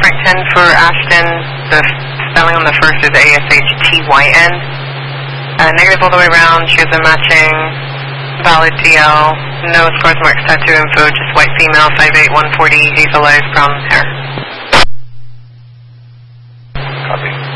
Frank 10 for Ashton. The spelling on the first is ASHTYN. Negative all the way around. She has a matching valid DL. No scores, marks, tattoo info. Just white female, 5'8", 140, hazel eyes, brown hair. Copy.